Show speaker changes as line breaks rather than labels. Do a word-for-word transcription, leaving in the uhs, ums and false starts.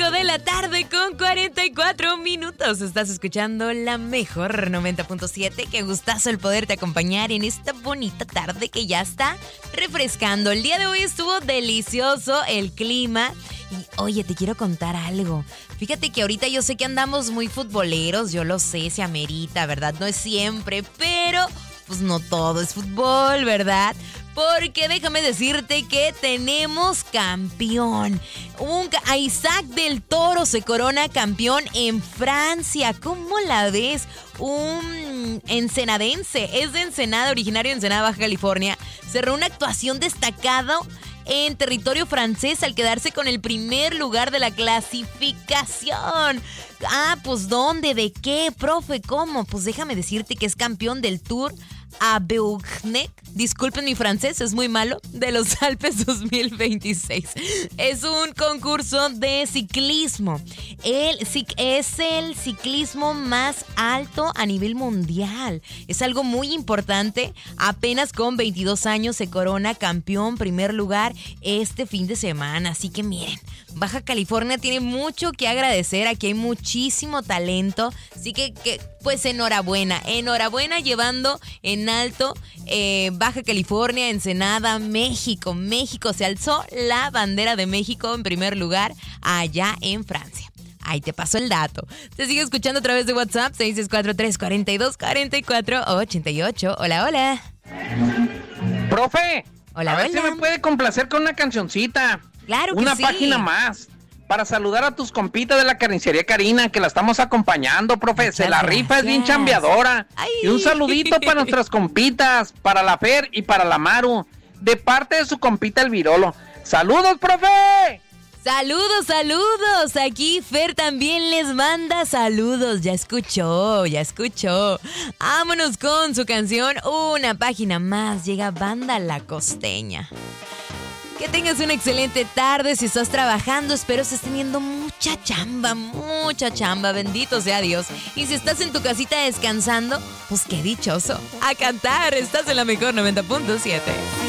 cinco de la tarde con cuarenta y cuatro minutos. Estás escuchando la mejor noventa punto siete. Qué gustazo el poderte acompañar en esta bonita tarde que ya está refrescando. El día de hoy estuvo delicioso el clima. Y oye, te quiero contar algo. Fíjate que ahorita yo sé que andamos muy futboleros, yo lo sé, se amerita, ¿verdad? No es siempre, pero pues no todo es fútbol, ¿verdad? Porque déjame decirte que tenemos campeón. Un, a Isaac del Toro se corona campeón en Francia. ¿Cómo la ves? Un ensenadense, es de Ensenada, originario de Ensenada, Baja California. Cerró una actuación destacada en territorio francés al quedarse con el primer lugar de la clasificación. Ah, pues ¿dónde? ¿De qué, profe? ¿Cómo? Pues déjame decirte que es campeón del Tour Auvergne, disculpen mi francés, es muy malo, de los Alpes dos mil veintiséis. Es un concurso de ciclismo. El, es el ciclismo más alto a nivel mundial. Es algo muy importante. Apenas con veintidós años se corona campeón, primer lugar este fin de semana. Así que miren, Baja California tiene mucho que agradecer. Aquí hay muchísimo talento. Así que, que pues enhorabuena. Enhorabuena llevando en alto eh, Baja California, Ensenada, México. México se alzó la bandera de México en primer lugar allá en Francia. Ahí te paso el dato. Te sigo escuchando a través de WhatsApp seis seis cuatro, tres cuatro dos, cuatro cuatro ocho ocho. Hola, hola.
Profe.
Hola,
a ver
hola.
si me puede complacer con una cancioncita.
Claro que
Una
sí.
página más. Para saludar a tus compitas de la carnicería Karina, que la estamos acompañando, profe.
Muchas
Se la
gracias.
rifa, es bien chambeadora.
Ay.
Y un saludito para nuestras compitas, para la Fer y para la Maru, de parte de su compita el Virolo. ¡Saludos, profe!
Saludos, saludos. Aquí Fer también les manda saludos. Ya escuchó, ya escuchó. Vámonos con su canción. Una página más. Llega Banda La Costeña. Que tengas una excelente tarde. Si estás trabajando, espero estés teniendo mucha chamba, mucha chamba. Bendito sea Dios. Y si estás en tu casita descansando, pues qué dichoso. A cantar. Estás en la mejor noventa punto siete.